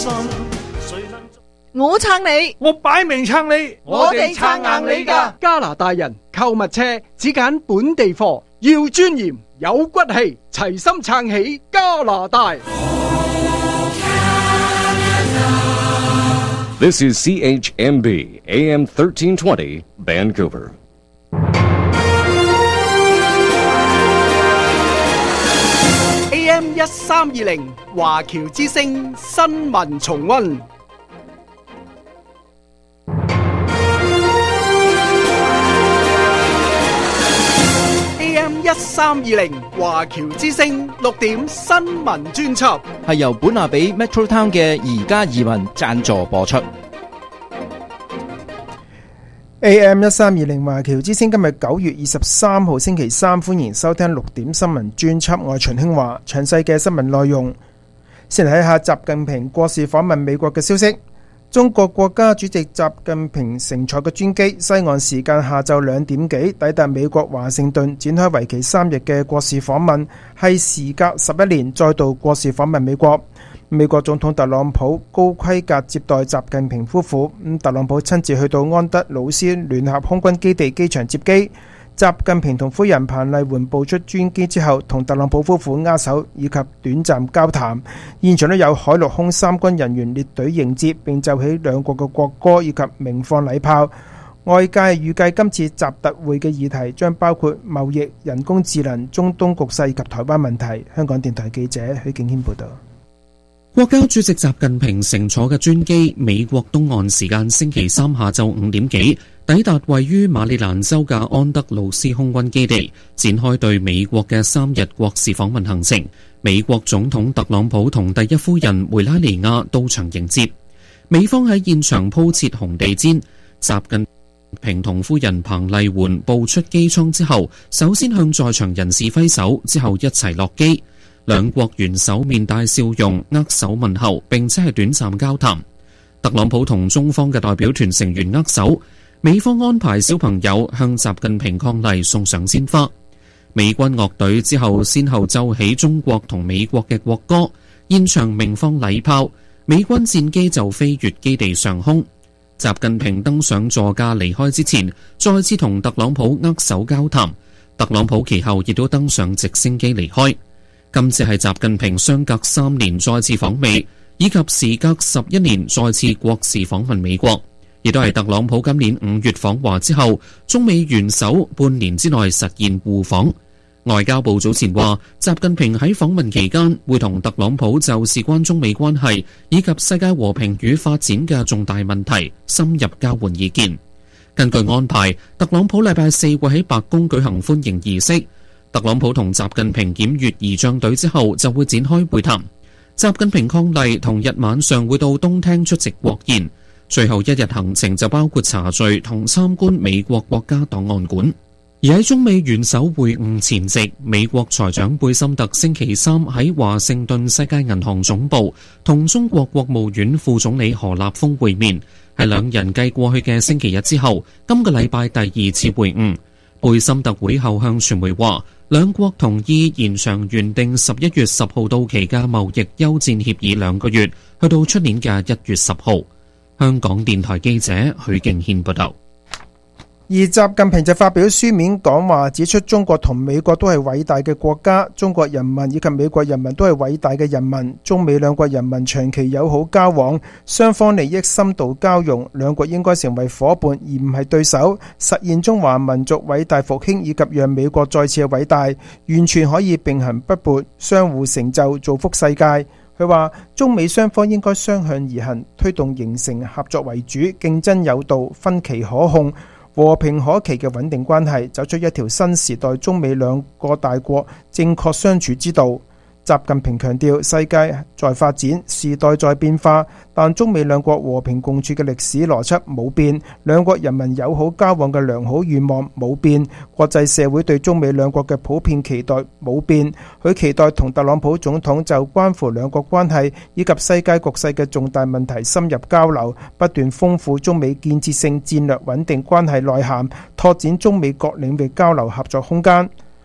我撐你， 我擺明撐你， 我哋撐硬你㗎。 加拿大人購物車只揀本地貨，要尊嚴有骨氣，齊心撐起加拿大。 This is CHMB AM 1320 Vancouver. AM 1320華僑之聲新聞重溫。AM 1320華僑之聲6點新聞專輯， 係由本拿比 Metro Town 嘅而家移民贊助播出。 AM 1320華僑之聲今日9月23號星期三，歡迎收聽6點新聞專輯，我係秦興華。詳細嘅新聞內容，先嚟睇下習近平國事訪問美國嘅消息。中國國家主席習近平乘坐嘅專機，西岸時間下晝2點幾抵達美國華盛頓，展開為期3日嘅國事訪問，係時隔11年再度國事訪問美國。美國總統特朗普高規格接待習近平夫婦，特朗普親自去到安德魯斯聯合空軍基地機場接機。習近平同夫人彭麗媛步出專機之後，同特朗普夫婦握手以及短暫交談。現場都有海陸空三軍人員列隊迎接，並奏起兩國嘅國歌以及鳴放禮炮。外界預計今次習特會嘅議題將包括貿易、人工智能、中東局勢及台灣問題。香港電台記者許敬軒報道。 國家主席習近平乘坐嘅專機，美國東岸時間星期三下晝5點幾抵達位於馬里蘭州嘅安德魯斯空軍基地，展開對美國嘅3日國事訪問行程。美國總統特朗普同第一夫人梅拉尼亞到場迎接，美方喺現場鋪設紅地毯。習近平同夫人彭麗媛步出機艙之後，首先向在場人士揮手，之後一齊落機。兩國元首面帶笑容，握手問候，並且係短暫交談。特朗普同中方嘅代表團成員握手，美方安排小朋友向習近平伉儷，送上鮮花。美軍樂隊之後先後奏起中國同美國嘅國歌，現場鳴放禮炮，美軍戰機就飛越基地上空。習近平登上座駕離開之前，再次同特朗普握手交談。特朗普其後亦都登上直升機離開。今次係習近平相隔3年再次訪美，以及時隔11年再次國事訪問美國，亦都係特朗普今年5月訪華之後，中美元首半年之內實現互訪。外交部早前話，習近平喺訪問期間會同特朗普就事關中美關係以及世界和平與發展嘅重大問題深入交換意見。根據安排，特朗普禮拜4會喺白宮舉行歡迎儀式。特朗普同習近平檢閱儀仗隊之後，就會展開會談。習近平伉儷同日晚上會到東廳出席國宴，最後一日行程就包括茶敘同參觀美國國家檔案館。而喺中美元首會晤前夕，美國財長貝森特星期三喺華盛頓世界銀行總部同中國國務院副總理何立峰會面，係兩人繼過去嘅星期日之後，今個禮拜第2次會晤。貝森特會後向傳媒話，兩國同意延長原定11月10號到期嘅貿易休戰協議2個月，去到出年嘅1月10號。香港電台記者許敬軒報道。 而習近平就發表書面講話，指出中國同美國都係偉大嘅國家，中國人民以及美國人民都係偉大嘅人民，中美兩國人民長期友好交往，雙方利益深度交融，兩國應該成為夥伴而唔係對手，實現中華民族偉大復興以及讓美國再次偉大，完全可以並行不悖，相互成就，造福世界。佢話中美雙方應該相向而行，推動形成合作為主、競爭有道、分歧可控、和平可期嘅穩定關係，走出一條新時代中美兩個大國正確相處之道。習近平強調，世界在發展，時代在變化，但中美兩國和平共處嘅歷史邏輯冇變，兩國人民友好交往嘅良好願望冇變，國際社會對中美兩國嘅普遍期待冇變。佢期待同特朗普總統就關乎兩國關係以及世界局勢嘅重大問題深入交流，不斷豐富中美建設性戰略穩定關係內涵，拓展中美各領域交流合作空間。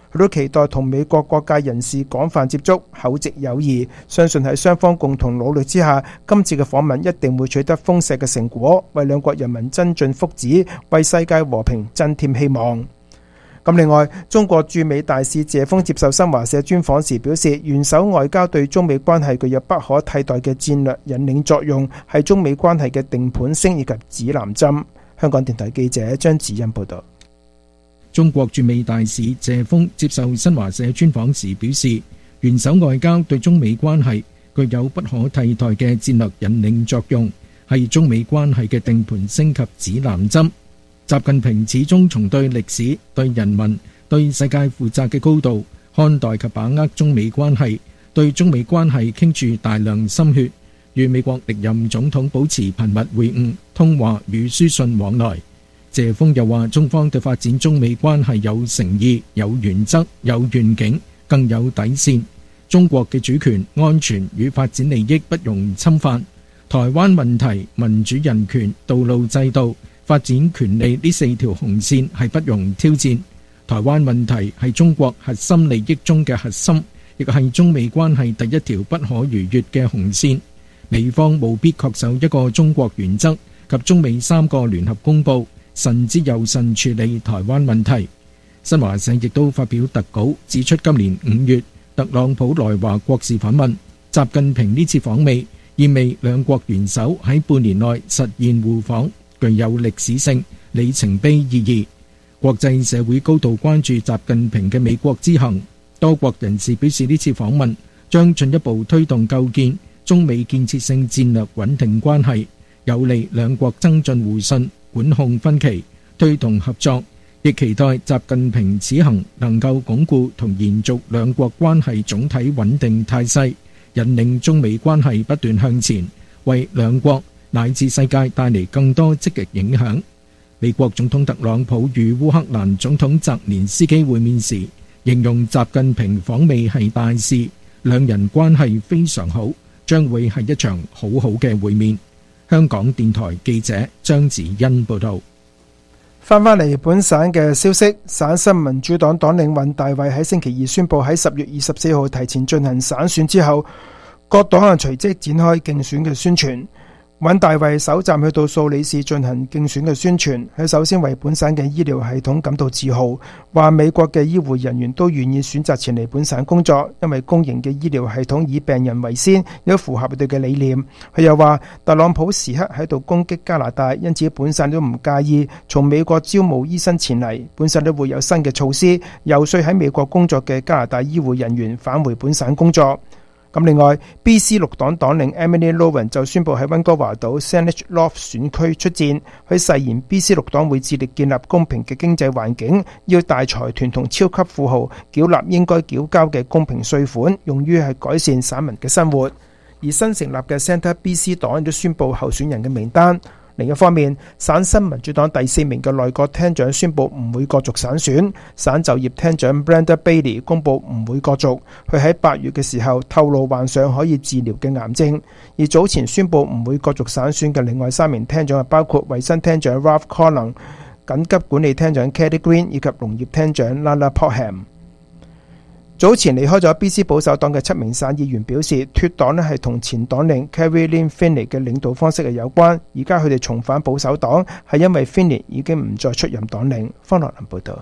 佢都期待同美國各界人士廣泛接觸，厚植友誼，相信喺雙方共同努力之下，今次嘅訪問一定會取得豐碩嘅成果，為兩國人民增進福祉，為世界和平增添希望。咁另外，中國駐美大使謝鋒接受新華社專訪時表示，元首外交對中美關係具有不可替代嘅戰略引領作用，係中美關係嘅定盤星以及指南針。香港電台記者張子欣報道。 中國駐美大使謝鋒接受新華社專訪時表示，元首外交對中美關係具有不可替代嘅戰略引領作用，係中美關係嘅定盤星及指南針。習近平始終從對歷史、對人民、對世界負責嘅高度看待及把握中美關係，對中美關係傾注大量心血，與美國歷任總統保持頻密會晤、通話與書信往來。謝鋒又話，中方對發展中美關係有誠意、有原則、有願景，更有底線。中國嘅主權、安全與發展利益不容侵犯。台灣問題、民主人權、道路制度、發展權利呢4條紅線係不容挑戰。台灣問題係中國核心利益中嘅核心，亦係中美關係第一條不可逾越嘅紅線。美方務必恪守一個中國原則及中美3個聯合公報，慎之又慎處理台灣問題。新華社亦都發表特稿指出，今年5月特朗普來華國事訪問，習近平呢次訪美意味兩國元首喺半年內實現互訪，具有歷史性、里程碑意義。國際社會高度關注習近平嘅美國之行，多國人士表示呢次訪問將進一步推動構建中美建設性戰略穩定關係，有利兩國增進互信、管控分歧、推動合作，亦期待習近平此行能夠鞏固同延續兩國關係總體穩定態勢，引領中美關係不斷向前，為兩國乃至世界帶嚟更多積極影響。美國總統特朗普與烏克蘭總統澤連斯基會面時，形容習近平訪美係大事，兩人關係非常好，將會係一場好好嘅會面。香港電台記者張子欣報道。 翻嚟本省嘅消息，省新民主黨黨領尹大衛喺星期二宣布喺10月24號提前進行省選之後，各黨隨即展開競選嘅宣傳。尹大衛首站去到素里市進行競選嘅宣傳，佢首先為本省嘅醫療系統感到自豪，話美國嘅醫護人員都願意選擇前嚟本省工作，因為公營嘅醫療系統以病人為先，亦都符合佢哋嘅理念。佢又話特朗普時刻喺度攻擊加拿大，因此本省都唔介意從美國招募醫生前嚟，本省都會有新嘅措施，遊說喺美國工作嘅加拿大醫護人員返回本省工作。咁另外 BC 綠黨黨領 Emily Lowen 就宣布喺溫哥華島 Saanich Loft 選區出戰，佢誓言 BC 綠黨會致力建立公平嘅經濟環境，要大財團同超級富豪繳納應該繳交嘅公平稅款，用於係改善省民嘅生活。而新成立嘅 Centre BC 黨亦都宣布候選人嘅名單。另一方面，省新民主黨第4名嘅內閣廳長宣布唔會角逐省選，省就業廳長 Brenda Bailey 公布唔會角逐。佢喺8月嘅時候透露患上可以治療嘅癌症。而早前宣布唔會角逐省選嘅另外3名廳長係包括衛生廳長 Ralph Collins、緊急管理廳長 Kelly Green 以及農業廳長 Lana Potham。早前離開咗 BC 保守黨嘅7名省議員表示，脫黨咧係同前黨領 Caroline Finley 嘅領導方式係有關。而家佢哋重返保守黨係因為 Finley 已經唔再出任黨領。方樂林報道。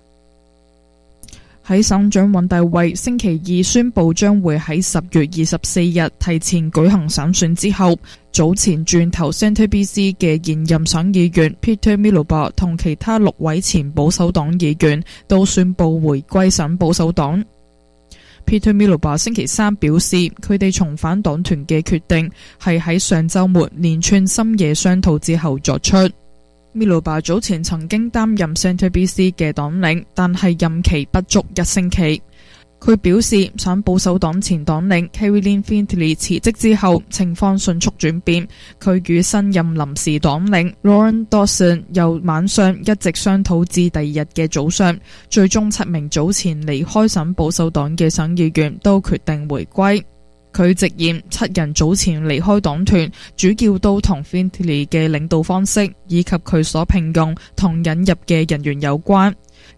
喺省長尹大衛星期二宣布將會喺10月24日提前舉行省選之後，早前轉投 Centre BC 嘅現任省議員 Peter Miloba 同其他6位前保守黨議員都宣布回歸省保守黨。Peter Miloba 星期3表示，佢哋重返黨團嘅決定係喺上週末連串深夜商討之後作出。Miloba 早前曾經擔任 Centre BC 嘅黨領，但係任期不足1星期。佢表示，省保守黨前黨領 Caroline Finley 辭職之後，情況迅速轉變。佢與新任臨時黨領 Lauren Dawson 由晚上一直商討至第2日嘅早上，最終7名早前離開省保守黨嘅省議員都決定回歸。佢直言7人早前離開黨團，主要都同 Finley 嘅領導方式以及佢所聘用同引入嘅人員有關。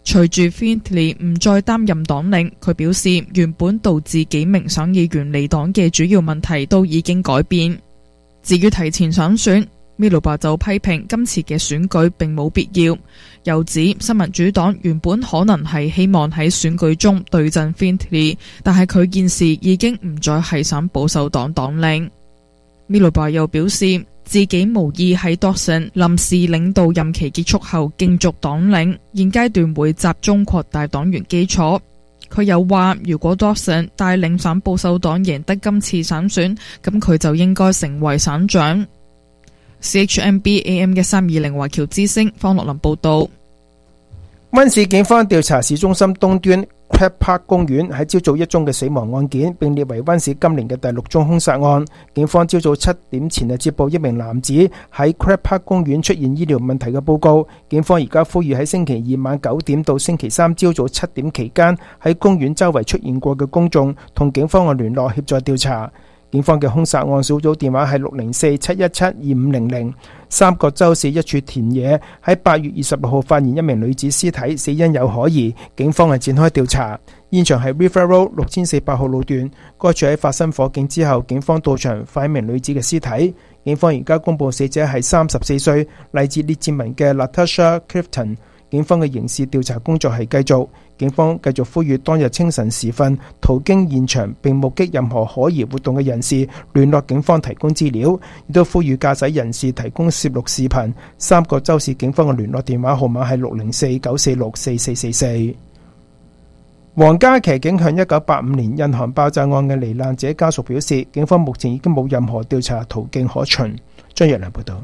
隨住 Findlay 唔再擔任黨領，佢表示原本導致幾名省議員離黨嘅主要問題都已經改變。至於提前想選，Miloba 就批評今次嘅選舉並冇必要，又指新民主黨原本可能係希望喺選舉中對陣 Findlay， 但係佢現時已經唔再係省保守黨黨領。Miloba 又表示自己無意喺 Dawson 臨時領導任期結束後競逐黨領，現階段會集中擴大黨員基礎。佢又話如果 Dawson 帶領省保守黨贏得今次省選，咁佢就應該成為省長。CHMB AM 1320華僑之聲方樂林報道。 溫市警方調查市中心東端 Crab Park 公園喺朝早一宗嘅死亡案件，並列為溫市今年嘅第6宗兇殺案。警方朝早7點前接報一名男子喺 Crab Park 公園出現醫療問題嘅報告。警方而家呼籲喺星期2晚9點到星期3朝早7點期間喺公園周圍出現過嘅公眾同警方嘅聯絡協助調查。警方嘅兇殺案小組電話係604-717-2500。三角洲市一處田野喺8月26號發現一名女子屍體，死因有可疑，警方係展開調查。現場係 River Road 6400號路段，該處喺發生火警之後，警方到場發現一名女子嘅屍體。警方而家公布死者係34歲，嚟自列治文嘅 Latasha Clifton。警方嘅刑事調查工作係繼續，警方繼續呼籲當日清晨時分途經現場並目擊任何可疑活動嘅人士聯絡警方提供資料，亦都呼籲駕駛人士提供攝錄視頻。三角洲市警方嘅聯絡電話號碼係604-946-4444。皇家騎警向1985年印航爆炸案嘅罹難者家屬表示，警方目前已經冇任何調查途徑可循。張若良報道。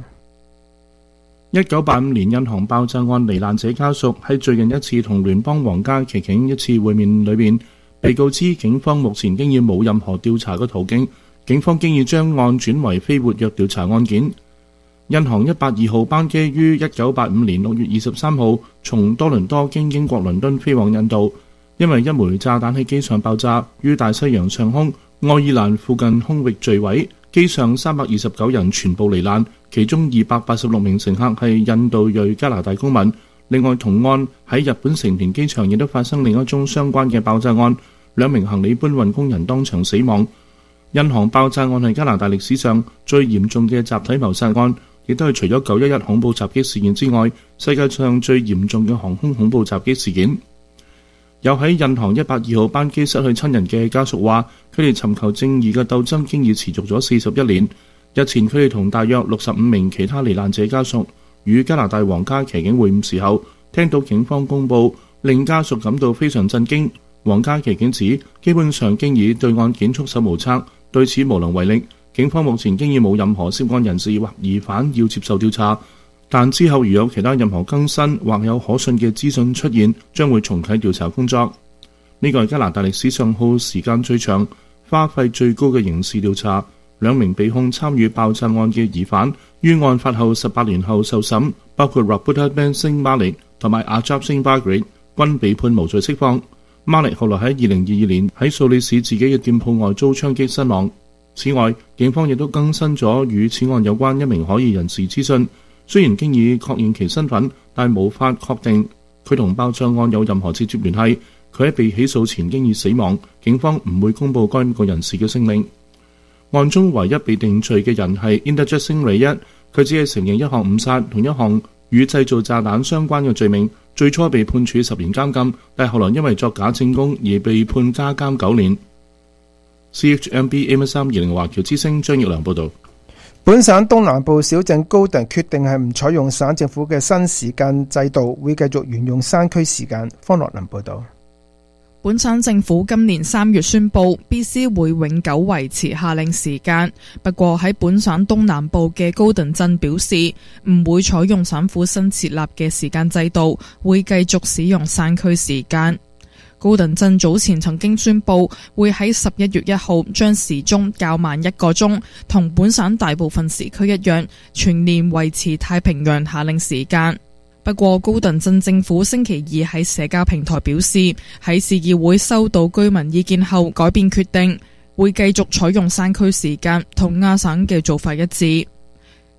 1985年印航爆炸案罹難者家屬喺最近一次同聯邦皇家騎警一次會面裏面，被告知警方目前經已冇任何調查嘅途徑，警方經已將案轉為非活躍調查案件。印航182號班機於1985年6月23號從多倫多經英國倫敦飛往印度，因為一枚炸彈喺機上爆炸，於大西洋上空愛爾蘭附近空域墜毀，機上329人全部罹難，其中286名乘客係印度裔加拿大公民。另外同案喺日本成田機場亦都發生另一宗相關嘅爆炸案，2名行李搬運工人當場死亡。印航爆炸案係加拿大歷史上最嚴重嘅集體謀殺案，亦都係除咗911恐怖襲擊事件之外，世界上最嚴重嘅航空恐怖襲擊事件。有喺印航182號班機失去親人嘅家屬話，佢哋尋求正義嘅鬥爭經已持續咗41年。日前佢哋同大約65名其他罹難者家屬與加拿大皇家騎警會晤時候，聽到警方公布，令家屬感到非常震驚。皇家騎警指基本上經已對案件束手無策，對此無能為力。警方目前經已冇任何涉案人士或疑犯要接受調查，但之後如有其他任何更新或有可信嘅資訊出現，將會重啟調查工作。呢個係加拿大歷史上耗時間最長、花費最高嘅刑事調查。2名被控參與爆炸案嘅疑犯於案發後18年後受審，包括 Roberta Benson Malik 同埋 Ajab Singh Bagheri， 均被判無罪釋放。Malik 後來喺2022年喺素里市自己嘅店鋪外遭槍擊身亡。此外，警方亦都更新咗與此案有關一名可疑人士資訊，雖然經已確認其身份，但無法確定佢同爆炸案有任何直接聯繫。佢喺被起訴前經已死亡，警方唔會公布該個人士嘅姓名。案中唯一被定罪嘅人係 Inderjit Singh Raiyat， 佢只係承認一項誤殺同一項與製造炸彈相關嘅罪名，最初被判處10年監禁，但後來因為作假證供而被判加監9年。CHMB AM1320華僑之聲張耀良報導。 本省東南部小鎮高頓決定係唔採用省政府嘅新時間制度，會繼續沿用山區時間。方樂林報導。 本省政府今年3月宣布 BC 會永久維持夏令時間，不過喺本省東南部嘅高頓鎮表示唔會採用省府新設立嘅時間制度，會繼續使用山區時間。高頓鎮早前曾經宣布會喺11月1號將時鐘較慢1個鐘，同本省大部分時區一樣，全年維持太平洋夏令時間。不過高頓鎮政府星期2喺社交平台表示，喺市議會收到居民意見後改變決定，會繼續採用山區時間，同亞省嘅做法一致。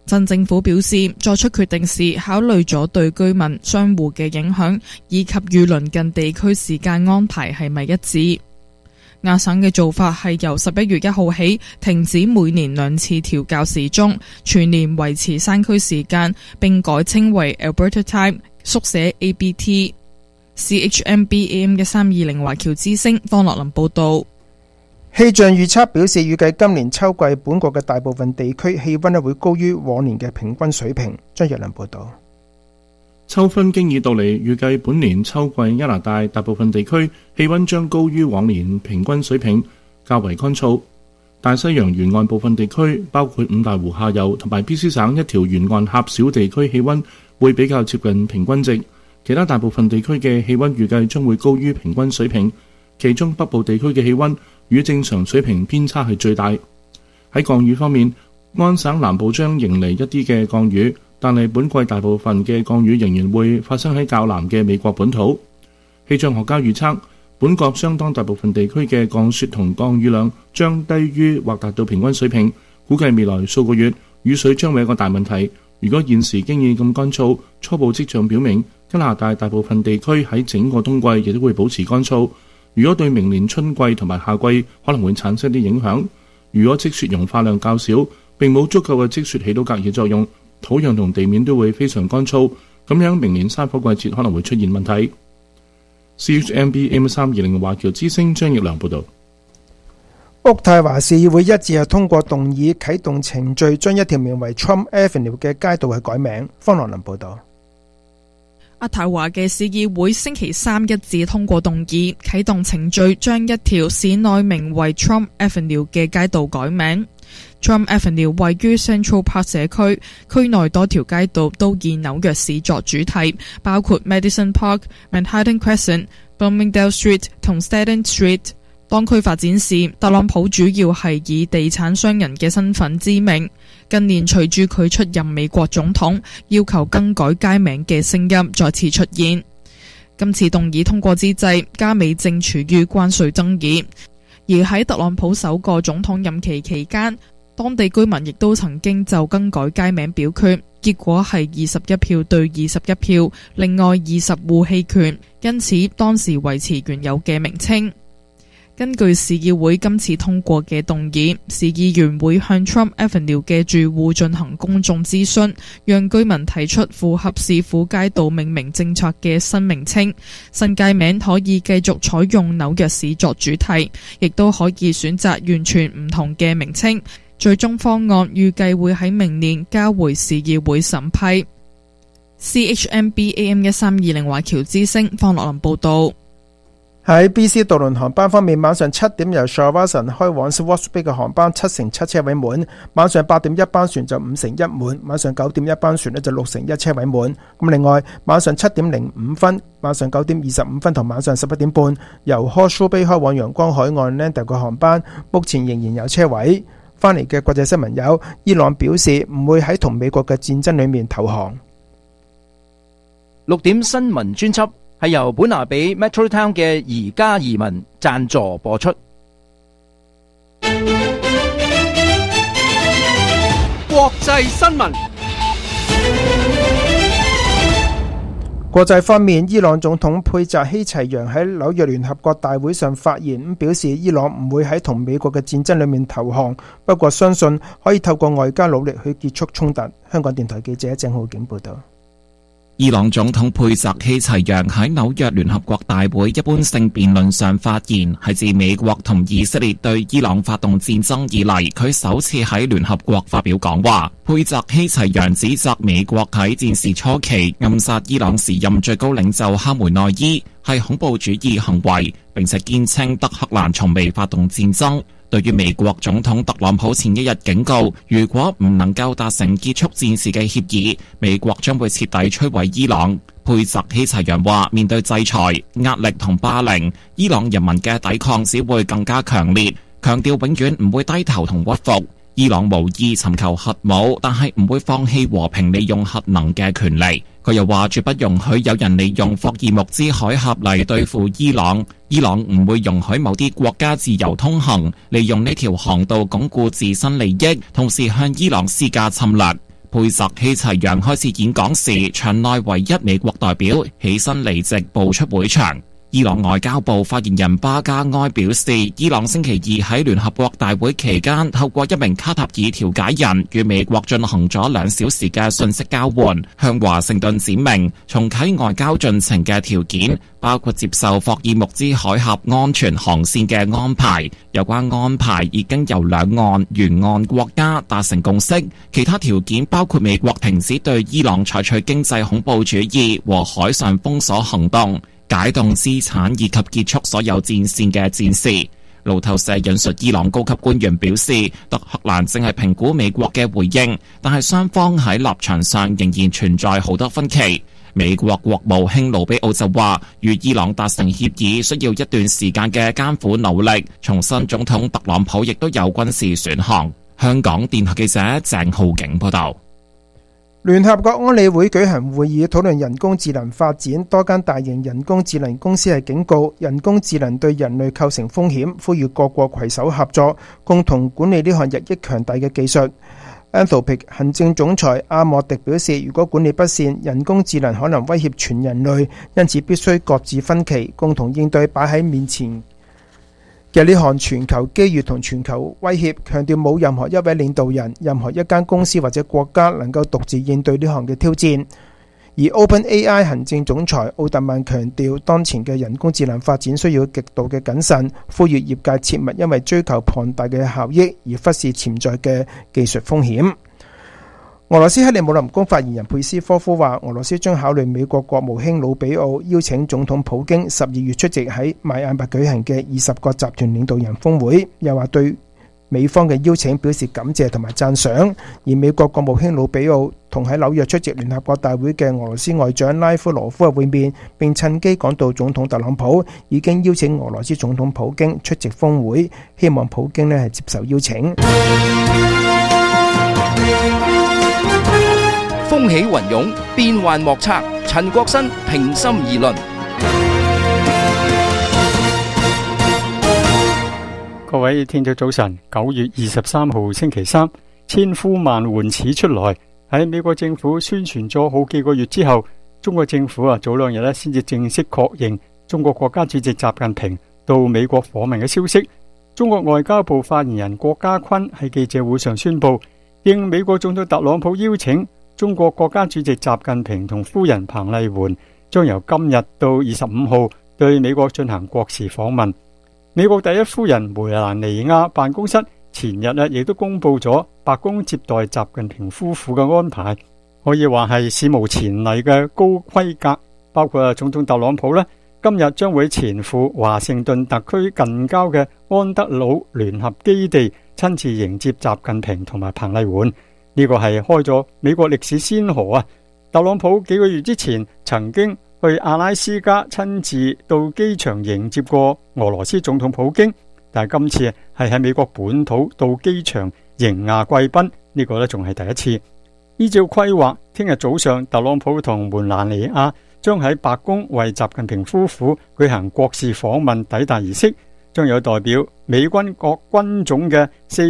鎮政府表示，作出決定時考慮咗對居民、商戶嘅影響，以及與鄰近地區時間安排係咪一致。亞省嘅做法係由11月1號起停止每年2次調校時鐘，全年維持山區時間，並改稱為 Alberta Time， 縮寫 ABT。CHMB AM1320 華僑之聲方樂林報道。 氣象預測表示，預計今年秋季本國嘅大部分地區氣溫會高於往年嘅平均水平。張若良報道。 秋分經已到嚟，預計本年秋季加拿大大部分地區氣溫將高於往年平均水平，較為乾燥。大西洋沿岸部分地區，包括五大湖下游同埋 BC 省一條沿岸狹小地區氣溫會比較接近平均值，其他大部分地區嘅氣溫預計將會高於平均水平，其中北部地區嘅氣溫與正常水平偏差係最大。喺降雨方面，安省南部將迎嚟一啲嘅降雨，但係本季大部分嘅降雨仍然會發生喺較南嘅美國本土。氣象學家預測，本國相當大部分地區嘅降雪同降雨量將低於或達到平均水平，估計未來數個月雨水將會一個大問題。如果現時經已咁乾燥，初步跡象表明加拿大大部分地區喺整個冬季亦都會保持乾燥。如果對明年春季同埋夏季可能會產生啲影響，如果積雪融化量較少，並冇足夠嘅積雪起到隔熱作用，土壤同地面都會非常乾燥，咁樣明年山火季節可能會出現問題。CHMB AM320 華僑之聲張奕良報道。 渥太華市議會一致係通過動議啟動程序，將一條名為 Trump Avenue 嘅街道係改名。方樂林報道。 渥太華嘅市議會星期三一致通過動議啟動程序，將一條市內名為 Trump Avenue 嘅街道改名。Trump Avenue 位於 Central Park 社區，區內多條街道都以紐約市作主題，包括 Madison Park、Manhattan Crescent、Bloomingdale Street 同 Staten Street。當區發展時，特朗普主要係以地產商人嘅身份知名。近年隨住佢出任美國總統，要求更改街名嘅聲音再次出現。今次動議通過之際，加美正處於關稅爭議，而喺特朗普首個總統任期期間，當地居民亦都曾經就更改街名表決，結果係21票對21票，另外20戶棄權，因此當時維持原有嘅名稱。根據市議會今次通過嘅動議，市議員會向 Trump Avenue 嘅住戶進行公眾諮詢，讓居民提出符合市府街道命名政策嘅新名稱。新街名可以繼續採用紐約市作主題，亦都可以選擇完全唔同嘅名稱。最終方案預計會喺明年交回市議會審批。CHMB AM1320 華僑之聲方樂林報道。 喺 BC 渡輪航班方面，晚上7點由 Shawson 開往 Swartz Bay 嘅航班7/7車位滿，晚上8點一班船就5/1滿，晚上9點一班船就6/1車位滿。咁另外，晚上7點05分、晚上9點25分同晚上11點半由 Horseshoe Bay 開往陽光海岸 Landa 嘅航班，目前仍然有車位。翻嚟嘅國際新聞有，伊朗表示唔會喺同美國嘅戰爭裏面投降。 6點新聞專輯係由本拿比 Metro Town 嘅宜家移民贊助播出。 國際新聞。 國際方面，伊朗總統佩澤希齊揚喺紐約聯合國大會上發言，表示伊朗唔會喺同美國嘅戰爭裏面投降，不過相信可以透過外交努力去結束衝突。香港電台記者鄭浩景報道。 伊朗總統佩澤希齊揚喺紐約聯合國大會一般性辯論上發言，係自美國同以色列對伊朗發動戰爭以嚟，佢首次喺聯合國發表講話。佩澤希齊揚指責美國喺戰事初期暗殺伊朗時任最高領袖哈梅內伊係恐怖主義行為，並且堅稱德黑蘭從未發動戰爭。對於美國總統特朗普前一日警告，如果唔能夠達成結束戰事嘅協議，美國將會徹底摧毀伊朗。佩澤希齊揚話，面對制裁、壓力同霸凌，伊朗人民嘅抵抗只會更加強烈，強調永遠唔會低頭同屈服。伊朗無意尋求核武，但係唔會放棄和平利用核能嘅權利。佢又話絕不容許有人利用霍爾木茲海峽嚟對付伊朗，伊朗唔會容許某啲國家自由通行，利用呢條航道鞏固自身利益，同時向伊朗施加侵略。 佩澤希齊揚開始演講時，場內唯一美國代表起身離席步出會場。伊朗外交部發言人巴加埃表示，伊朗星期二喺聯合國大會期間，透過一名卡塔爾調解人與美國進行咗2小時嘅信息交換，向華盛頓指明重啟外交進程嘅條件，包括接受霍爾木茲海峽安全航線嘅安排。有關安排已經由兩岸沿岸國家達成共識，其他條件包括美國停止對伊朗採取經濟恐怖主義和海上封鎖行動，解凍資產以及結束所有戰線嘅戰事。路透社引述伊朗高級官員表示，德黑蘭正係評估美國嘅回應，但係雙方喺立場上仍然存在好多分歧。美國國務卿盧比奧就話，與伊朗達成協議需要一段時間嘅艱苦努力。重申總統特朗普亦都有軍事選項。香港電台記者鄭浩景報道。 聯合國安理會舉行會議討論人工智能發展，多間大型人工智能公司係警告人工智能對人類構成風險，呼籲各國攜手合作，共同管理呢項日益強大嘅技術。Anthropic 行政總裁阿莫迪表示，如果管理不善，人工智能可能威脅全人類，因此必須擱置分歧，共同應對擺喺面前嘅呢項全球機遇同全球威脅，強調冇任何一位領導人、任何一間公司或者國家能夠獨自應對呢項嘅挑戰。而 OpenAI 行政總裁奧特曼強調，當前嘅人工智能發展需要極度嘅謹慎，呼籲業界切勿因為追求龐大嘅效益而忽視潛在嘅技術風險。俄羅斯克里姆林宮發言人佩斯科夫話，俄羅斯將考慮美國國務卿魯比奧邀請總統普京12月出席喺邁阿密舉行嘅20個集團領導人峰會，又話對美方嘅邀請表示感謝同埋讚賞。而美國國務卿魯比奧同喺紐約出席聯合國大會嘅俄羅斯外長拉夫羅夫嘅會面，並趁機講到總統特朗普已經邀請俄羅斯總統普京出席峰會，希望普京係接受邀請。 風起雲湧，變幻莫測。陳國新平心而論。 各位聽眾早晨，9月23號星期三，千呼萬喚始出來。喺美國政府宣傳咗好幾個月之後，中國政府早2日先至正式確認中國國家主席習近平到美國訪問嘅消息。中國外交部發言人郭家坤喺記者會上宣布，應美國總統特朗普邀請，中國國家主席習近平同夫人彭麗媛將由今日到25號對美國進行國事訪問。美國第一夫人梅蘭妮亞辦公室前日亦都公布咗白宮接待習近平夫婦嘅安排，可以話係史無前例嘅高規格。包括總統特朗普今日將會前赴華盛頓特區近郊嘅安德魯聯合基地，親自迎接習近平同埋彭麗媛。呢個係開咗美國歷史先河啊！特朗普幾個月之前曾經去阿拉斯加親自到機場迎接過俄羅斯總統普京，但係今次係喺美國本土到機場迎亞貴賓，呢個仲係第一次。依照規劃，聽日早上特朗普同梅蘭妮亞將喺白宮為習近平夫婦舉行國事訪問抵達儀式，將有代表美軍各軍種嘅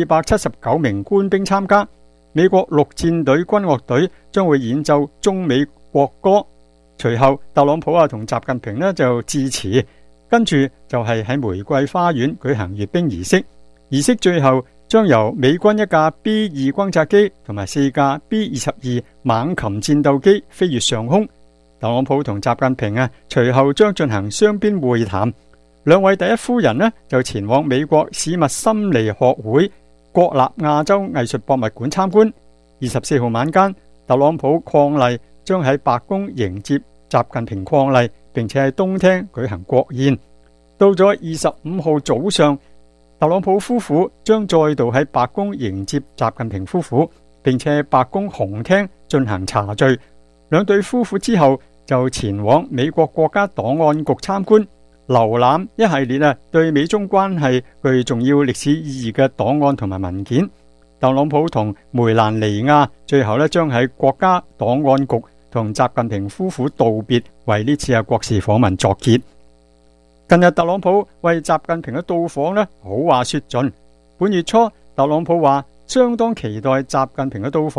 479名官兵參加。美國陸戰隊軍樂隊將會演奏中美國歌，隨後特朗普同習近平就致辭，跟住就係喺玫瑰花園舉行閱兵儀式。儀式最後將由美軍一架 B2 轟炸機同埋4架 B22 猛禽戰鬥機飛越上空。特朗普同習近平隨後將進行雙邊會談。兩位第一夫人就前往美國史密森尼學會國立亞洲藝術博物館參觀。24號晚間，特朗普伉儷將喺白宮迎接習近平伉儷，並且喺東廳舉行國宴。到咗25號早上，特朗普夫婦將再度喺白宮迎接習近平夫婦，並且喺白宮紅廳進行茶敘。兩對夫婦之後就前往美國國家檔案局參觀，瀏覽一系列對美中關係具重要歷史意義嘅檔案同埋文件。特朗普同梅蘭妮亞最後將喺國家檔案局同習近平夫婦道別，為呢次嘅國事訪問作結。近日特朗普為習近平嘅到訪好話說盡。本月初特朗普話相當期待習近平嘅到訪，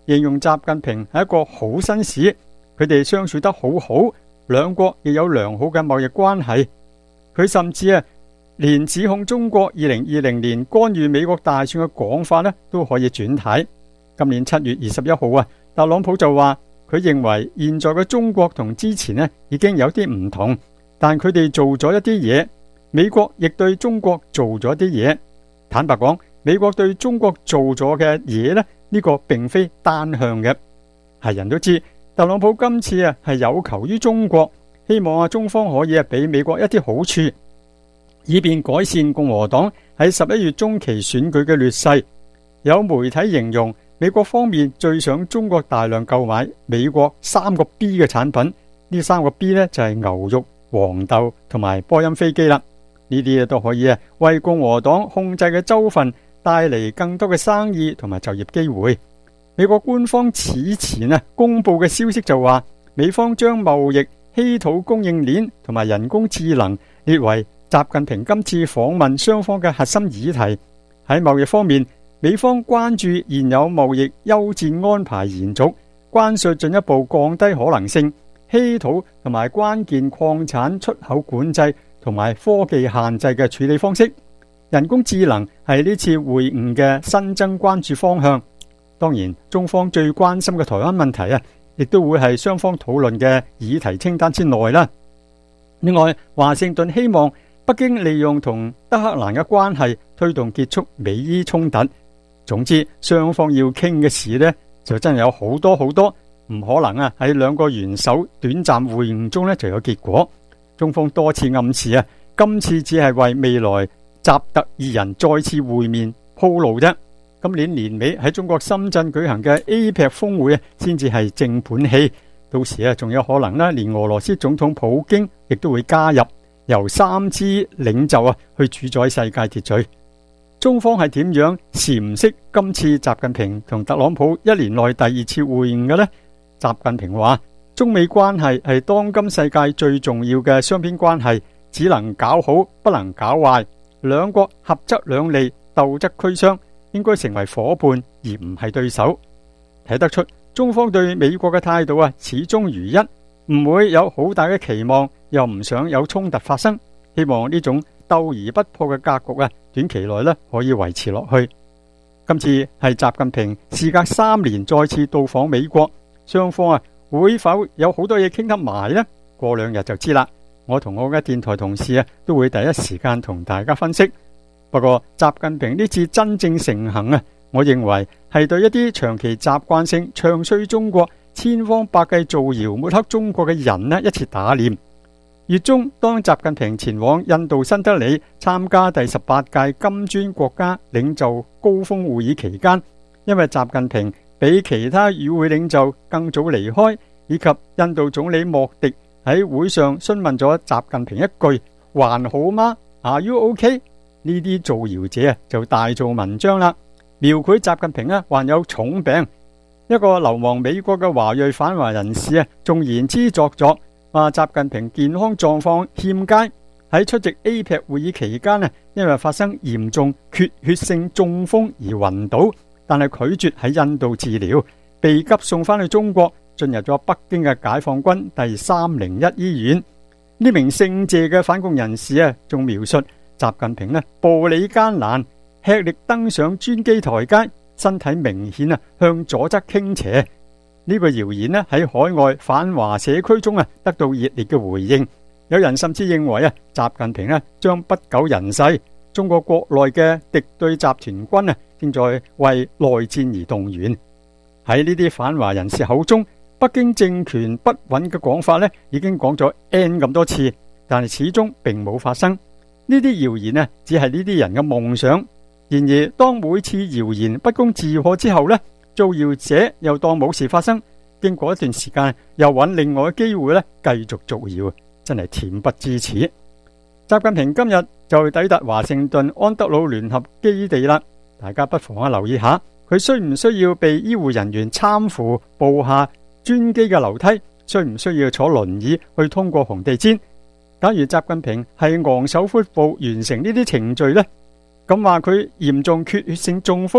形容習近平係一個好紳士，佢哋相處得好好，兩國亦有良好嘅貿易關係。佢甚至連指控中國2020年干預美國大選嘅講法都可以轉軚。今年7月21號特朗普就話佢認為現在嘅中國同之前已經有啲唔同，但佢哋做咗一啲嘢，美國亦對中國做咗啲嘢。坦白講，美國對中國做咗嘅嘢呢個並非單向嘅。係人都知特朗普今次係有求於中國，希望中方可以俾美國一啲好處，以便改善共和黨喺11月中期選舉嘅劣勢。有媒體形容美國方面最想中國大量購買美國3個 B 嘅產品，呢3個 B 就係牛肉、黃豆同埋波音飛機啦。呢啲都可以為共和黨控制嘅州份帶嚟更多嘅生意同埋就業機會。美國官方此前公布嘅消息就話，美方將貿易、稀土供應鏈同埋人工智能列為習近平今次訪問雙方嘅核心議題。喺貿易方面，美方關注現有貿易優戰安排延續，關稅進一步降低可能性，稀土同埋關鍵礦產出口管制同埋科技限制嘅處理方式。人工智能係呢次會晤嘅新增關注方向。當然，中方最關心嘅台灣問題亦都會係雙方討論嘅議題清單之內啦。另外，華盛頓希望北京利用同德黑蘭嘅關係推動結束美伊衝突。總之，雙方要傾嘅事就真係有好多好多，唔可能喺兩個元首短暫會晤中就有結果。中方多次暗示今次只係為未來習特二人再次會面鋪路啫。今年年尾喺中國深圳舉行嘅 APEC 峰會先至係正盤戲，到時仲有可能連俄羅斯總統普京亦都會加入，由3支領袖去主宰世界秩序。中方係點樣闡釋今次習近平同特朗普1年內第2次會晤嘅呢？習近平話，中美關係係當今世界最重要嘅雙邊關係，只能搞好，不能搞壞。兩國合則兩利，鬥則俱傷，應該成為夥伴而唔係對手。睇得出中方對美國嘅態度始終如一，唔會有好大嘅期望，又唔想有衝突發生，希望呢種鬥而不破嘅格局短期內可以維持落去。今次係習近平事隔3年再次到訪美國，雙方會否有好多嘢傾得埋呢？過2日就知啦。我同我嘅電台同事都會第一時間同大家分析。不過習近平呢次真正成行我認為係對一啲長期習慣性唱衰中國、千方百計造謠抹黑中國嘅人一次打臉。月中，當習近平前往印度新德里參加第18屆金磚國家領袖高峰會議期間，因為習近平比其他與會領袖更早離開，以及印度總理莫迪喺會上詢問咗習近平一句還好嗎 Are you OK？ 呢啲造謠者就大做文章啦，描繪習近平患有重病。一個流亡美國嘅華裔反華人士仲言之鑿鑿，話習近平健康狀況欠佳，喺出席 APEC 會議期間因為發生嚴重缺血性中風而暈倒，但係拒絕喺印度治療，被急送翻去中國，進入咗北京嘅解放軍第301醫院。呢名姓謝嘅反共人士仲描述習近平步履艱難，吃力登上專機台階，身體明顯向左側傾斜。呢個謠言喺海外反華社區中得到熱烈嘅回應，有人甚至認為習近平將不久人世。中國國內嘅敵對集團軍正在為內戰而動員。喺呢啲反華人士口中，北京政權不穩嘅講法已經講咗 N 咁多次，但係始終並冇發生。呢啲謠言只係呢啲人嘅夢想。然而當每次謠言不攻自破之後造謠者又當冇事發生，經過一段時間又揾另外嘅機會繼續造謠，真係恬不知恥。習近平今日就抵達華盛頓安德魯聯合基地啦，大家不妨留意下，佢需唔需要被醫護人員攙扶步下專機嘅樓梯，需唔需要坐輪椅去通過紅地毯？假如習近平係昂首闊步完成呢啲程序咁話佢嚴重缺血性中風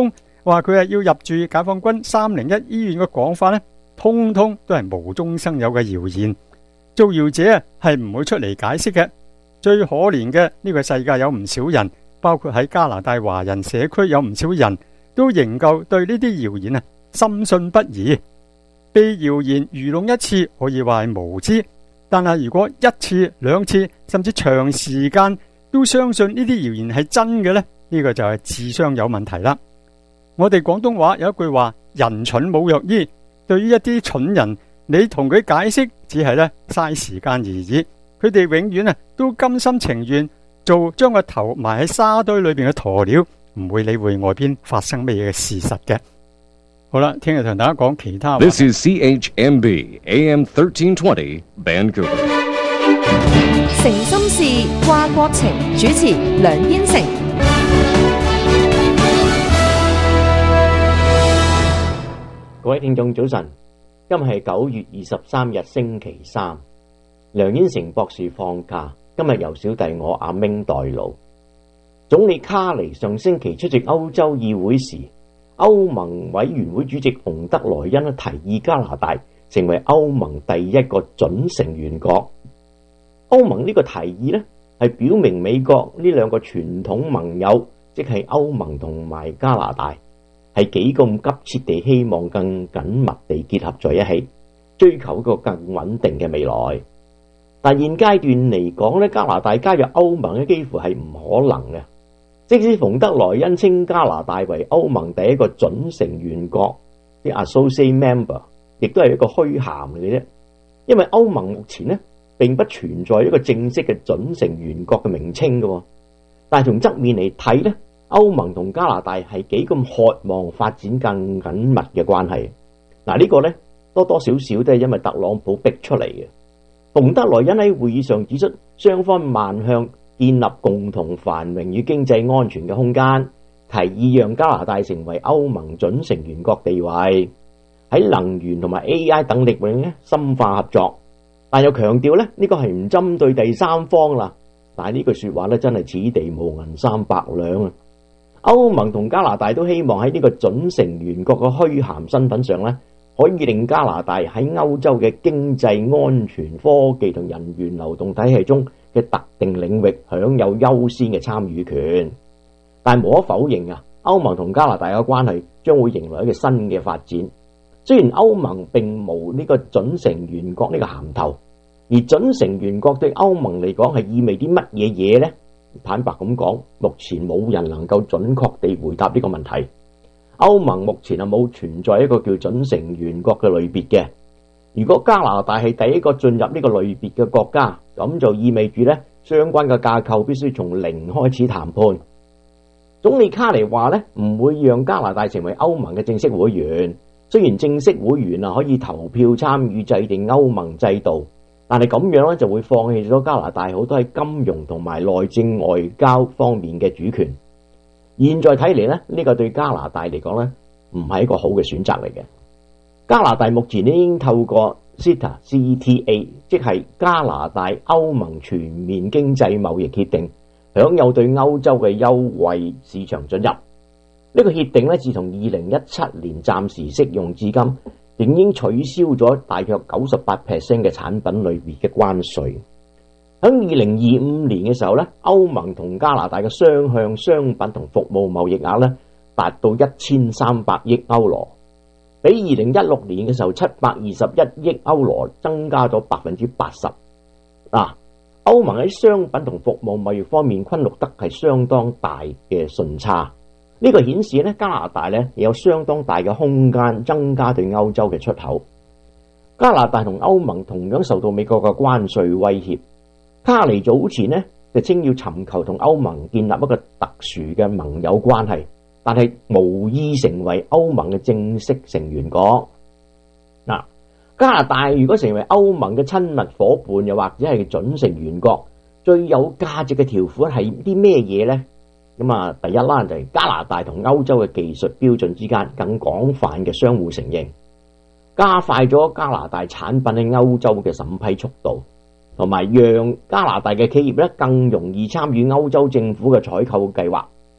話佢係要入住解放軍301醫院嘅講法呢，通通都係無中生有嘅謠言。造謠者係唔會出嚟解釋嘅。最可憐嘅呢個世界有唔少人，包括喺加拿大華人社區有唔少人都仍舊對呢啲謠言深信不疑。被謠言愚弄一次可以話係無知，但係如果一次、兩次甚至長時間都相信呢啲謠言係真嘅呢，呢個就係智商有問題啦。我哋廣東話有一句話，人蠢冇藥醫。對於一啲蠢人，你同佢解釋只係嘥時間而已。佢哋永遠都甘心情願做將個頭埋喺沙堆裏邊嘅鴕鳥，唔會理會外邊發生咩嘢嘅事實嘅。好啦，聽日同大家講其他話。 This is CHMB AM 1320 Vancouver。 誠心事，掛國情，主持梁燕成。 各位聽眾早晨，今日係9月23日星期三，梁燕成博士放假，今日由小弟我阿明代勞。總理卡尼上星期出席歐洲議會時，歐盟委員會主席馮德萊恩提議加拿大成為歐盟第一個準成員國。歐盟呢個提議呢，係表明美國呢兩個傳統盟友，即係歐盟同埋加拿大，係幾咁急切地希望更緊密地結合在一起，追求一個更穩定嘅未來。但現階段嚟講呢，加拿大加入歐盟呢幾乎係唔可能嘅。即使馮德萊恩稱加拿大為歐盟第一個準成員國，啲 associate member 亦都係一個虛銜嚟嘅啫。因為歐盟目前呢並不存在一個正式嘅準成員國嘅名稱嘅，但係從側面嚟睇呢，歐盟同加拿大係幾咁渴望發展更緊密嘅關係。嗱，呢個呢多多少少都係因為特朗普逼出嚟嘅。馮德萊恩喺會議上指出，雙方邁向建立共同繁榮與經濟安全嘅空間，提議讓加拿大成為歐盟準成員國地位，喺能源同埋 AI 等領域深化合作。但又強調呢個係唔針對第三方啦。但係呢句說話真係此地無銀三百兩啊！歐盟同加拿大都希望喺呢個準成員國嘅虛銜身份上可以令加拿大喺歐洲嘅經濟安全、科技同人員流動體系中嘅特定領域享有優先嘅參與權。但無可否認歐盟同加拿大嘅關係將會迎來一個新嘅發展。雖然歐盟並無呢個準成員國呢個銜頭，而準成員國對歐盟嚟講係意味啲乜嘢嘢呢？坦白咁講，目前冇人能夠準確地回答呢個問題。歐盟目前冇存在一個叫準成員國嘅類別嘅。如果加拿大係第一個進入呢個類別嘅國家，咁就意味住相關嘅架構必須從零開始談判。總理卡尼話唔會讓加拿大成為歐盟嘅正式會員。雖然正式會員可以投票參與制定歐盟制度，但係咁樣就會放棄咗加拿大好多喺金融同埋內政外交方面嘅主權。現在睇嚟呢個對加拿大嚟講唔係一個好嘅選擇嚟嘅。加拿大目前已經透過 CETA， 即係加拿大歐盟全面經濟貿易協定，享有對歐洲嘅優惠市場准入。呢個協定自從2017年暫時適用至今，已經取消咗大約 98% 嘅產品類別嘅關稅。喺2025年嘅時候歐盟同加拿大嘅雙向商品同服務貿易額達到1300億歐羅，比2016年嘅時候721億歐羅增加咗 80%。歐盟喺商品同服務貿易方面均錄得係相當大嘅順差。呢個顯示加拿大有相當大嘅空間增加對歐洲嘅出口。加拿大同歐盟同樣受到美國嘅關稅威脅。卡尼早前就稱要尋求同歐盟建立一個特殊嘅盟友關係，但係無意成為歐盟嘅正式成員國。加拿大如果成為歐盟嘅親密夥伴，又或者係準成員國，最有價值嘅條款係啲咩嘢呢？第一啦，就係加拿大同歐洲嘅技術標準之間更廣泛嘅相互承認，加快咗加拿大產品喺歐洲嘅審批速度，同埋讓加拿大嘅企業更容易參與歐洲政府嘅採購計劃。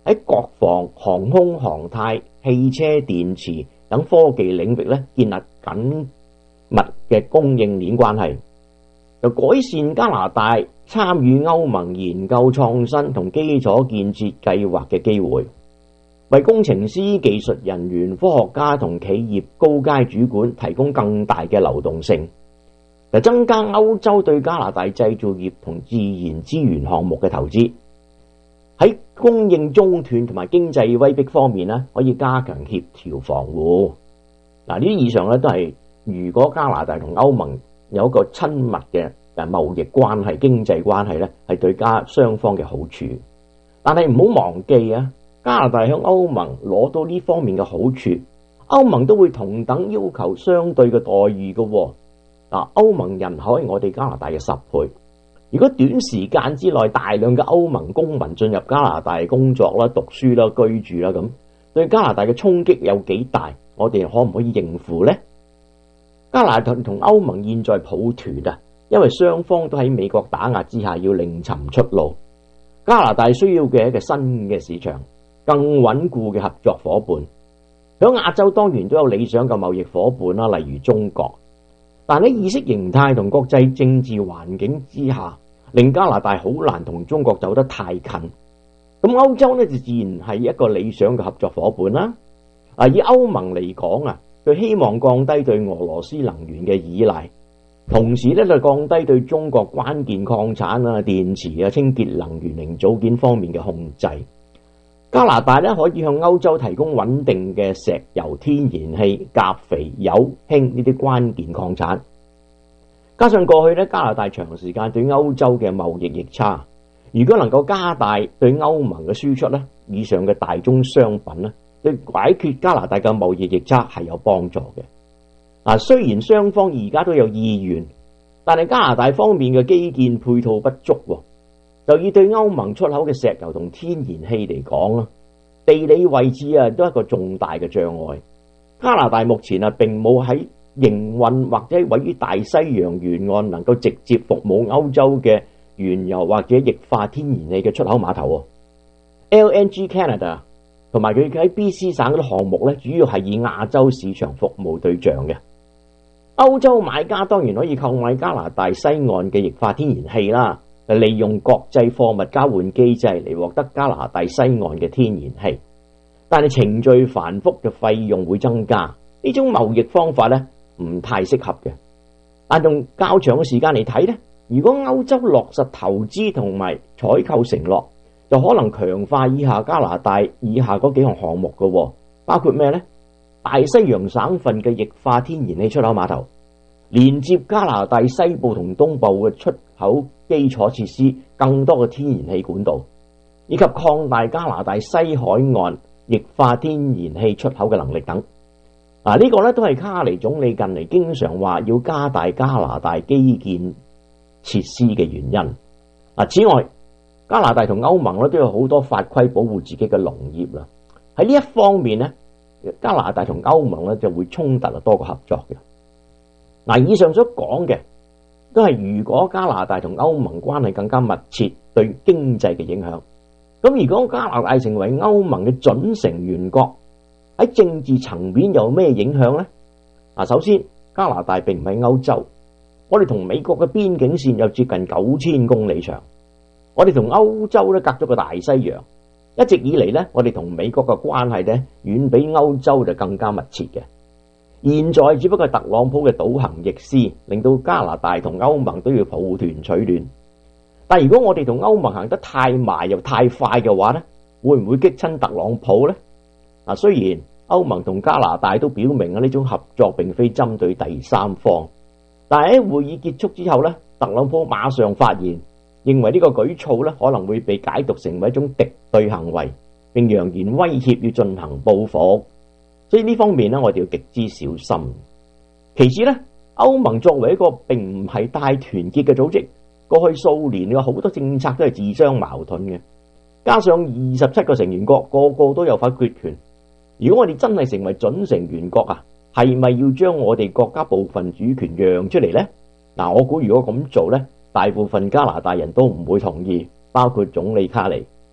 喺國防、航空航太、汽車電池等科技領域咧建立緊密嘅供應鏈關係，就改善加拿大參與歐盟研究創新同基礎建設計劃嘅機會，為工程師、技術人員、科學家同企業高階主管提供更大嘅流動性，就增加歐洲對加拿大製造業同自然資源項目嘅投資。喺供應中斷同埋經濟威逼方面咧，可以加強協調防護。嗱，呢啲以上咧都係如果加拿大同歐盟有一個親密嘅貿易關係、經濟關係咧，係對雙方嘅好處。但係唔好忘記啊，加拿大向歐盟攞到呢方面嘅好處，歐盟都會同等要求相對嘅待遇嘅。嗱，歐盟人口係我哋加拿大嘅10倍。如果短時間之內大量嘅歐盟公民進入加拿大工作啦、讀書啦、居住啦，咁對加拿大嘅衝擊有幾大？我哋可唔可以應付呢？加拿大同歐盟現在抱團啊，因為雙方都喺美國打壓之下要另尋出路。加拿大需要嘅一個新嘅市場，更穩固嘅合作伙伴。喺亞洲當然都有理想嘅貿易伙伴啦，例如中國。但喺意識形態同國際政治環境之下，令加拿大好難同中國走得太近。咁歐洲呢，就自然係一個理想嘅合作伙伴啦。以歐盟嚟講啊，佢希望降低對俄羅斯能源嘅依賴，同時咧就降低對中國關鍵礦產啊、電池啊、清潔能源零組件方面嘅控制。加拿大咧可以向歐洲提供穩定嘅石油、天然氣、鉀肥、鈾、氫呢啲關鍵礦產。加上過去咧加拿大長時間對歐洲嘅貿易逆差，如果能夠加大對歐盟嘅輸出咧，以上嘅大宗商品咧，對解決加拿大嘅貿易逆差係有幫助嘅。雖然雙方而家都有意願，但係加拿大方面嘅基建配套不足，就以對歐盟出口嘅石油同天然氣嚟講啦，地理位置都係一個重大嘅障礙。加拿大目前並冇喺營運或者位於大西洋沿岸能夠直接服務歐洲嘅原油或者液化天然氣嘅出口碼頭。LNG Canada 同埋佢喺 BC 省嗰啲項目咧，主要係以亞洲市場服務對象嘅。歐洲買家當然可以購買加拿大西岸嘅液化天然氣啦，利用國際貨物交換機制嚟獲得加拿大西岸嘅天然氣，但係程序繁複嘅費用會增加，呢種貿易方法咧唔太適合嘅。但用較長嘅時間嚟睇咧，如果歐洲落實投資同埋採購承諾，就可能強化以下加拿大以下嗰幾項項目嘅，包括咩呢？大西洋省份嘅液化天然氣出口碼頭，連接加拿大西部同東部嘅出口基礎設施，更多嘅天然氣管道，以及擴大加拿大西海岸液化天然氣出口嘅能力等。呢個咧都係卡尼總理近嚟經常話要加大加拿大基建設施嘅原因。此外，加拿大同歐盟咧都有好多法規保護自己嘅農業啦。喺呢一方面咧，加拿大同歐盟咧就會衝突多過合作嘅。以上所講嘅都係如果加拿大同歐盟關係更加密切，對經濟嘅影響。咁如果加拿大成為歐盟嘅準成員國，喺政治層面有咩影響呢？首先，加拿大並唔係歐洲，我哋同美國嘅邊境線有接近9000公里長，我哋同歐洲咧隔咗個大西洋，一直以嚟咧，我哋同美國嘅關係咧遠比歐洲就更加密切嘅。現在只不過特朗普嘅倒行逆施，令到加拿大同歐盟都要抱團取暖。但如果我哋同歐盟行得太埋又太快嘅話咧，會唔會激親特朗普呢？雖然歐盟同加拿大都表明呢種合作並非針對第三方，但係喺會議結束之後咧，特朗普馬上發言，認為呢個舉措咧可能會被解讀成為一種敵對行為，並揚言威脅要進行報復。所以呢方面咧，我哋要極之小心。其次咧，歐盟作為一個並唔係大團結嘅組織，過去數年有好多政策都係自相矛盾嘅，加上27個成員國個個都有否決權。如果我哋真係成為準成員國係咪要將我哋國家部分主權讓出嚟呢？我估如果咁做呢，大部分加拿大人都唔會同意，包括總理卡尼。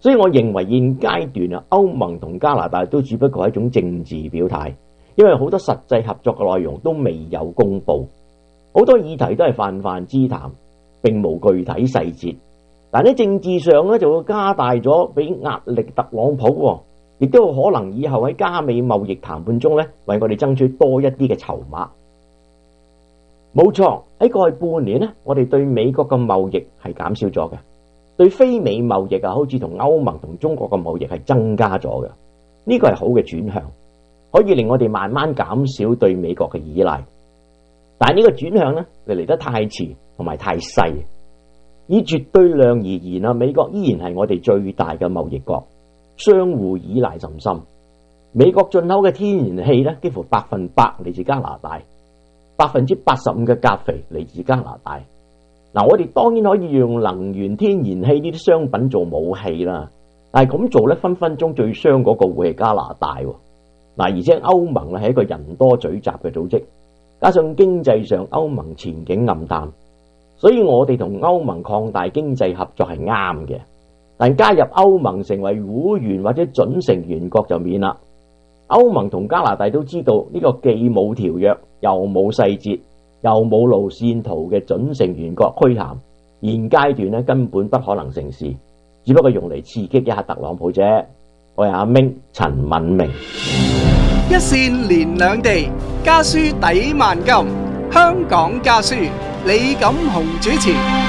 所以我認為現階段啊，歐盟同加拿大都只不過係一種政治表態，因為好多實際合作嘅內容都未有公佈，好多議題都係泛泛之談，並無具體細節。但喺政治上咧，就會加大咗俾壓力特朗普，亦都有可能以後喺加美貿易談判中咧，為我哋爭取多一啲嘅籌碼。冇錯，喺過去半年咧，我哋對美國嘅貿易係減少咗嘅。對非美貿易啊，好似同歐盟同中國嘅貿易係增加咗嘅，呢個係好嘅轉向，可以令我哋慢慢減少對美國嘅依賴。但係呢個轉向呢，嚟得太遲同埋太細。以絕對量而言啊，美國依然係我哋最大嘅貿易國，相互依賴甚深。美國進口嘅天然氣呢，幾乎100%嚟自加拿大，85%嘅鉀肥嚟自加拿大。嗱，我哋當然可以用能源、天然氣呢啲商品做武器啦，但係咁做咧，分分鐘最傷嗰個會係加拿大。嗱，而且歐盟咧係一個人多嘴雜嘅組織，加上經濟上歐盟前景暗淡，所以我哋同歐盟擴大經濟合作係啱嘅。但加入歐盟成為會員或者準成員國就免啦。歐盟同加拿大都知道呢個既冇條約又冇細節又冇路線圖嘅準成員國虛銜，現階段咧根本不可能成事，只不過用嚟刺激一下特朗普啫。我係阿明陳敏明。 一線連兩地，家書抵萬金。香港家書，李錦雄主持。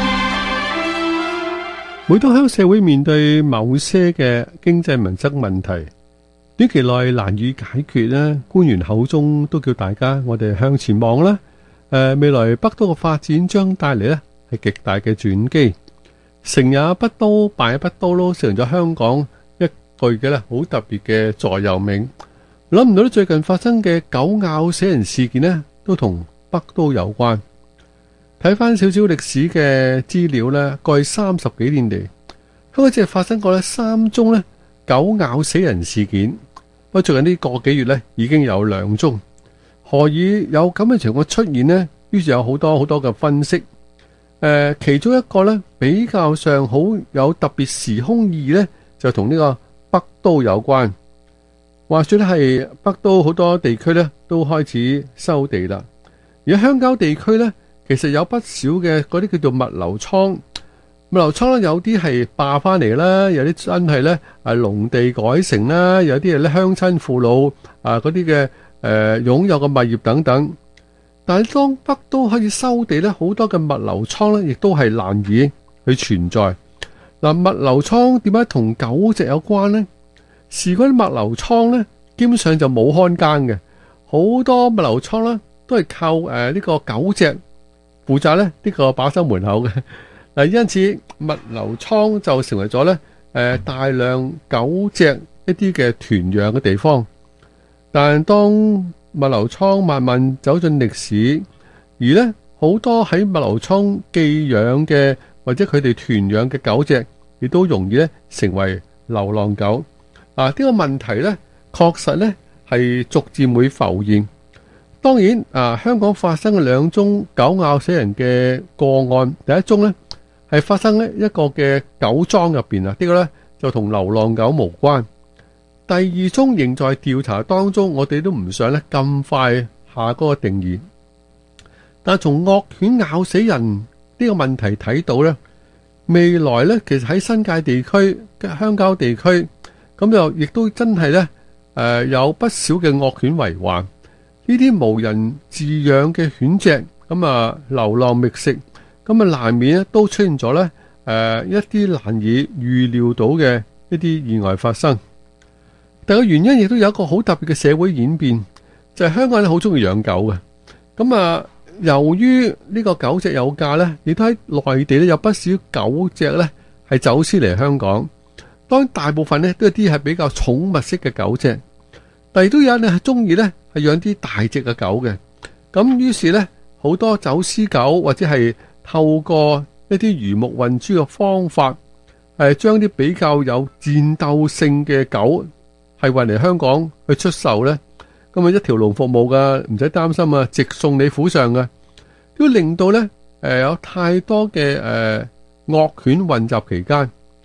每當香港社會面對某些嘅經濟民生問題，短期內難以解決咧，官員口中都叫大家我哋向前望啦。未來北都嘅發展將帶嚟咧係極大嘅轉機，成也北都，敗也北都咯，成咗香港一句嘅咧好特別嘅座右銘。諗唔到咧，最近發生嘅狗咬死人事件咧，都同北都有關。睇翻少少歷史嘅資料咧，過去30幾年嚟，香港只係發生過咧3宗咧狗咬死人事件。不過最近呢個幾月咧，已經有2宗。何以有咁嘅情況出現呢？於是有好多嘅分析。其中一個咧比較上好有特別時空意義咧，就同呢個北都有關。話說咧係北都好多地區咧都開始收地啦。而喺鄉郊地區咧，其實有不少嘅嗰啲叫做物流倉。物流倉咧有啲係霸翻嚟啦，有啲真係咧係農地改成啦，有啲係咧鄉親父老嗰啲嘅擁有嘅物業等等。但係當北都開始收地咧，好多嘅物流倉咧亦都係難以去存在。嗱，物流倉點解同狗隻有關呢？事關啲物流倉咧，基本上就冇看更嘅，好多物流倉咧都係靠呢個狗隻負責咧呢個把守門口嘅。嗱，因此物流倉就成為咗咧大量狗隻一啲嘅團養嘅地方。但當物流倉慢慢走進歷史，而咧好多喺物流倉寄養嘅或者佢哋團養嘅狗隻，亦都容易咧成為流浪狗。呢個問題咧，確實咧係逐漸會浮現。當然香港發生嘅2宗狗咬死人嘅個案，第一宗咧係發生喺一個嘅狗莊入邊啊，呢個咧就同流浪狗無關。第2宗仍在調查當中，我哋都唔想咧咁快下嗰個定義。但係從惡犬咬死人呢個問題睇到咧，未來咧其實喺新界地區嘅鄉郊地區，咁就亦都真係咧有不少嘅惡犬為患。呢啲無人飼養嘅犬隻，咁流浪覓食，咁難免咧都出現咗咧一啲難以預料到嘅一啲意外發生。但係個原因亦都有一個好特別嘅社會演變，就係香港人好中意養狗嘅。咁由於呢個狗隻有價咧，亦都喺內地咧有不少狗隻咧係走私嚟香港。當然大部分咧都係啲係比較寵物式嘅狗隻，但係都有人係中意咧係養啲大隻嘅狗嘅。咁於是咧好多走私狗或者係透過一啲魚目混珠嘅方法，將啲比較有戰鬥性嘅狗係運嚟香港去出售咧，咁一條龍服務噶，唔使擔心啊，直送你府上噶，都令到咧有太多嘅惡犬混雜期間，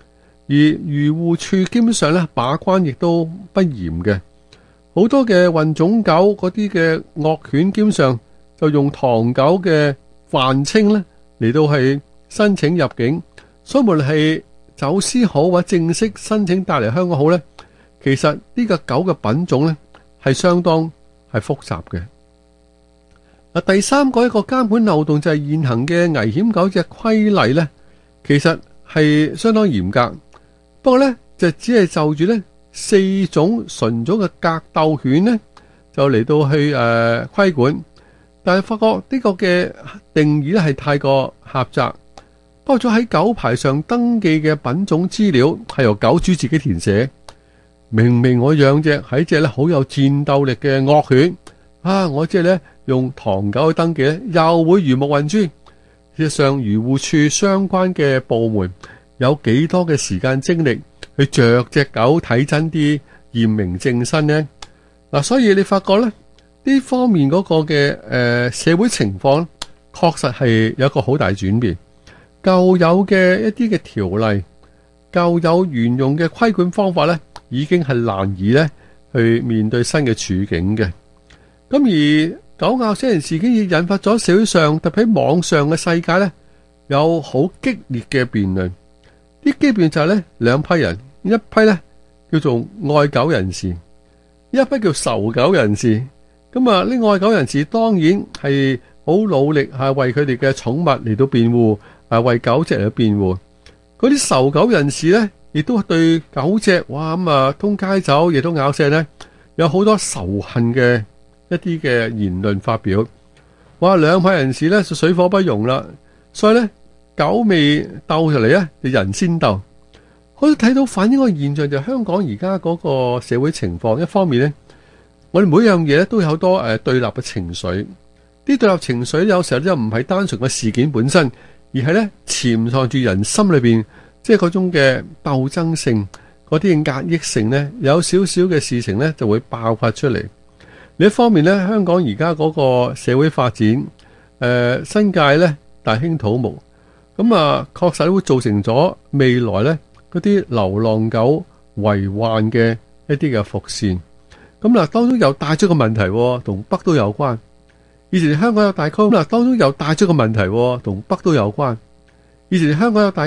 而漁護處基本上咧把關亦都不嚴嘅，好多嘅混種狗嗰啲嘅惡犬基本上就用唐狗嘅泛稱咧嚟到係申請入境，所以無論係走私好或者正式申請帶嚟香港好咧，其實呢個狗嘅品種咧係相當係複雜嘅。第三個一個監管漏洞就係現行嘅危險狗隻規例咧，其實係相當嚴格，不過咧就只係就住咧4種純種嘅格鬥犬咧就嚟到去規管，但係發覺呢個嘅定義咧係太過狹窄，包括咗喺狗牌上登記嘅品種資料係由狗主自己填寫，明明我養隻係隻咧好有戰鬥力嘅惡犬啊，我即係咧用唐狗去登記咧，又會魚目混珠。事實上，漁護處相關嘅部門有幾多嘅時間精力去着隻狗睇真啲驗明正身呢？嗱，所以你發覺咧呢方面嗰個嘅社會情況確實係有一個好大轉變。舊有嘅一啲嘅條例，舊有沿用嘅規管方法咧，已經係難以咧去面對新嘅處境嘅。咁而狗咬死人事件亦引發咗社會上特別喺網上嘅世界咧，有好激烈嘅辯論。啲基本就係咧兩批人，一批咧叫做愛狗人士，一批叫仇狗人士。咁啊，呢愛狗人士當然係好努力係為佢哋嘅寵物嚟到辯護，為狗隻嚟到辯護。嗰啲仇狗人士咧，亦都對狗隻哇咁啊通街走，亦都咬死咧，有好多仇恨嘅一啲嘅言論發表，哇！兩批人士咧就水火不容啦，所以咧狗未鬥出嚟咧，就人先鬥。可以睇到反映個現象就係香港而家嗰個社會情況，一方面咧，我哋每樣嘢咧都有好多對立嘅情緒，啲對立情緒有時候就唔係單純嘅事件本身，而係咧潛藏住人心裏邊，即係嗰種嘅鬥爭性，嗰啲壓抑性咧，有少少嘅事情咧就會爆發出嚟。另一方面咧，香港而家嗰個社會發展，新界咧大興土木，咁啊確實會造成咗未來咧嗰啲流浪狗為患嘅一啲嘅伏線。咁嗱，當中又帶出個問題，同北都有關。以前香港有大區，嗱當中又帶出個問題，同北都有關。以前香港有大